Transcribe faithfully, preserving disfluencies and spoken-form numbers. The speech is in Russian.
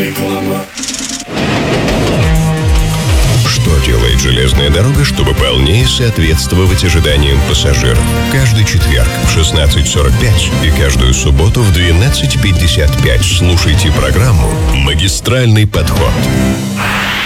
Реклама. Что делает железная дорога, чтобы полнее соответствовать ожиданиям пассажиров? Каждый четверг в шестнадцать сорок пять и каждую субботу в двенадцать пятьдесят пять слушайте программу «Магистральный подход».